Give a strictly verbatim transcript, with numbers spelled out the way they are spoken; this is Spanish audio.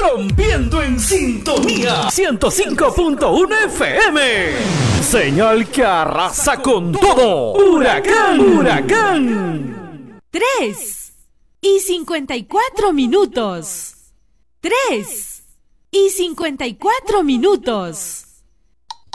rompiendo en sintonía ciento cinco punto uno F M. Señal que arrasa con todo. Huracán, huracán. Tres y cincuenta y cuatro minutos. Tres y cincuenta y cuatro minutos.